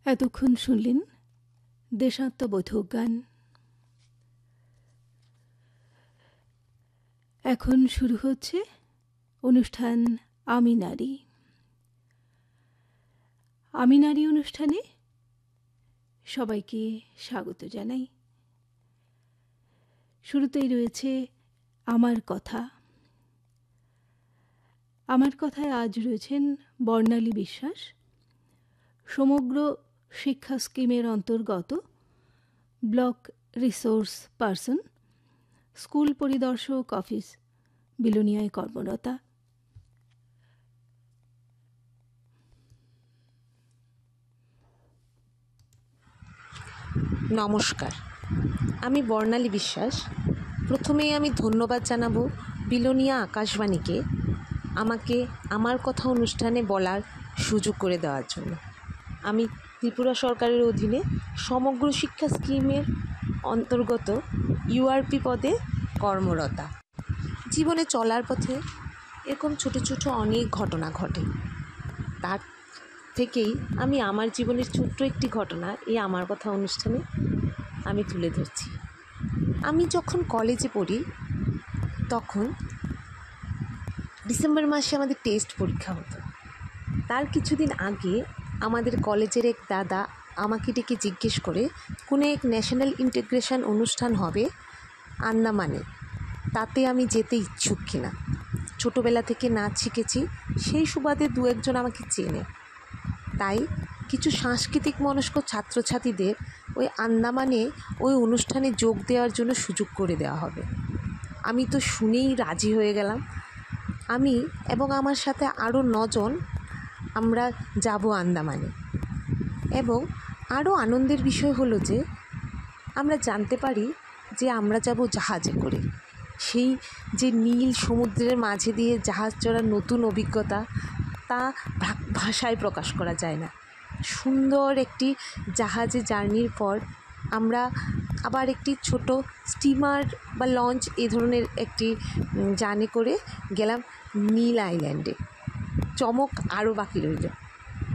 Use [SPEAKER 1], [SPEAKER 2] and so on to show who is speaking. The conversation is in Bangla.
[SPEAKER 1] এতক্ষণ শুনলেন দেশাত্মবোধক গান। এখন শুরু হচ্ছে অনুষ্ঠান আমি নারী। আমি নারী অনুষ্ঠানে সবাইকে স্বাগত জানাই। শুরুতেই রয়েছে আমার কথা। আমার কথায় আজ রয়েছেন বর্ণালী বিশ্বাস, সমগ্র শিক্ষা স্কিমের অন্তর্গত ব্লক রিসোর্স পার্সন, স্কুল পরিদর্শক অফিস বিলোনিয়ায় কর্মরতা।
[SPEAKER 2] নমস্কার, আমি বর্ণালী বিশ্বাস। প্রথমেই আমি ধন্যবাদ জানাবো বিলোনিয়া আকাশবাণীকে আমাকে আমার কথা অনুষ্ঠানে বলার সুযোগ করে দেওয়ার জন্য। আমি ত্রিপুরা সরকারের অধীনে সমগ্র শিক্ষা স্কিমের অন্তর্গত ইউআরপি পদে কর্মরতা। জীবনে চলার পথে এরকম ছোটো ছোটো অনেক ঘটনা ঘটে, তার থেকেই আমি আমার জীবনের ছোট্ট একটি ঘটনা এই আমার কথা অনুষ্ঠানে আমি তুলে ধরছি। আমি যখন কলেজে পড়ি তখন ডিসেম্বর মাসে আমাদের টেস্ট পরীক্ষা হতো। তার কিছুদিন আগে আমাদের কলেজের এক দাদা আমাকে ডেকে জিজ্ঞেস করে কোনো এক ন্যাশনাল ইন্টিগ্রেশন অনুষ্ঠান হবে আন্দামানে, তাতে আমি যেতে ইচ্ছুক কিনা। ছোটোবেলা থেকে নাচ শিখেছি, সেই সুবাদে দু একজন আমাকে চেনে, তাই কিছু সাংস্কৃতিক মনস্ক ছাত্রছাত্রীদের ওই আন্দামানে ওই অনুষ্ঠানে যোগ দেওয়ার জন্য সুযোগ করে দেওয়া হবে। আমি তো শুনেই রাজি হয়ে গেলাম। আমি এবং আমার সাথে আরও 9 জন আমরা যাব আন্দামানে। এবং আরও আনন্দের বিষয় হলো যে আমরা জানতে পারি যে আমরা যাব জাহাজে করে। সেই যে নীল সমুদ্রের মাঝে দিয়ে জাহাজ চড়ার নতুন অভিজ্ঞতা, তা ভাষায় প্রকাশ করা যায় না। সুন্দর একটি জাহাজে জার্নির পর আমরা আবার একটি ছোট স্টিমার বা লঞ্চ এই ধরনের একটি জার্নি করে গেলাম নীল আইল্যান্ডে। চমক আরও বাকি রইল।